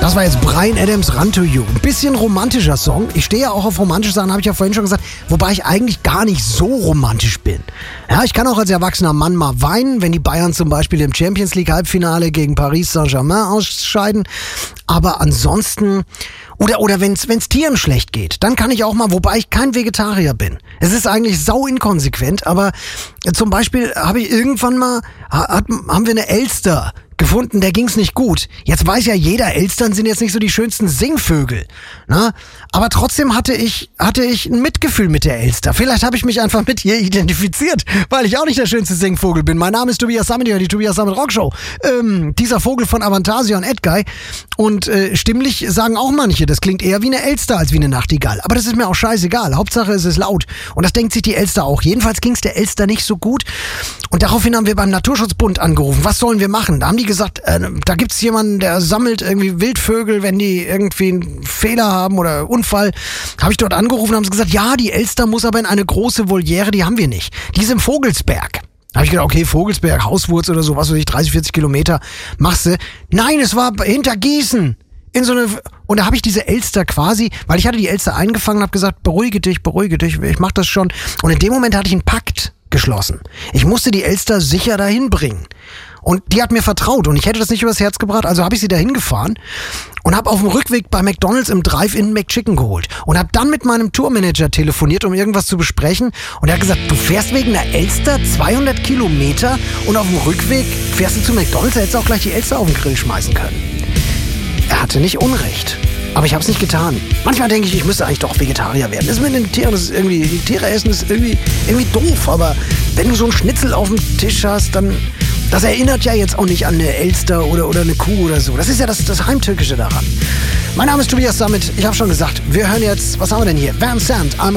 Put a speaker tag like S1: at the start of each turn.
S1: Das war jetzt Bryan Adams, Run to You. Ein bisschen romantischer Song. Ich stehe ja auch auf romantische Sachen, habe ich ja vorhin schon gesagt. Wobei ich eigentlich gar nicht so romantisch bin. Ja, ich kann auch als erwachsener Mann mal weinen, wenn die Bayern zum Beispiel im Champions League Halbfinale gegen Paris Saint-Germain ausscheiden. Aber ansonsten, oder wenn's Tieren schlecht geht, dann kann ich auch mal, wobei ich kein Vegetarier bin. Es ist eigentlich sau inkonsequent, aber zum Beispiel habe ich irgendwann mal, haben wir eine Elster gefunden, der ging's nicht gut. Jetzt weiß ja jeder, Elstern sind jetzt nicht so die schönsten Singvögel. Ne? Aber trotzdem hatte ich ein Mitgefühl mit der Elster. Vielleicht habe ich mich einfach mit ihr identifiziert, weil ich auch nicht der schönste Singvogel bin. Mein Name ist Tobias Sammet, die Tobias Sammet Rockshow. Dieser Vogel von Avantasia und Edguy. Und stimmlich sagen auch manche, das klingt eher wie eine Elster als wie eine Nachtigall. Aber das ist mir auch scheißegal. Hauptsache es ist laut. Und das denkt sich die Elster auch. Jedenfalls ging's der Elster nicht so gut. Und daraufhin haben wir beim Naturschutzbund angerufen. Was sollen wir machen? Da haben die gesagt, da gibt's jemanden, der sammelt irgendwie Wildvögel, wenn die irgendwie einen Fehler haben oder Unfall. Habe ich dort angerufen und haben sie gesagt, ja, die Elster muss aber in eine große Voliere, die haben wir nicht. Die ist im Vogelsberg. Da habe ich gedacht, okay, Vogelsberg, Hauswurz oder so, was weiß ich, 30, 40 Kilometer machst du. Nein, es war hinter Gießen. Und da habe ich diese Elster quasi, weil ich hatte die Elster eingefangen und habe gesagt, beruhige dich, ich mach das schon. Und in dem Moment hatte ich einen Pakt geschlossen. Ich musste die Elster sicher dahin bringen. Und die hat mir vertraut und ich hätte das nicht übers Herz gebracht, also habe ich sie dahin gefahren und habe auf dem Rückweg bei McDonald's im Drive-In McChicken geholt und habe dann mit meinem Tourmanager telefoniert, um irgendwas zu besprechen und er hat gesagt, du fährst wegen einer Elster 200 Kilometer und auf dem Rückweg fährst du zu McDonald's, da hättest du auch gleich die Elster auf den Grill schmeißen können. Er hatte nicht Unrecht. Aber ich habe es nicht getan. Manchmal denke ich müsste eigentlich doch Vegetarier werden. Das mit den Tieren, das ist irgendwie, die Tiere essen ist irgendwie doof. Aber wenn du so einen Schnitzel auf dem Tisch hast, dann, das erinnert ja jetzt auch nicht an eine Elster oder eine Kuh oder so. Das ist ja das Heimtückische daran. Mein Name ist Tobias Sammet. Ich habe schon gesagt, wir hören jetzt, was haben wir denn hier? Van Sant, I'm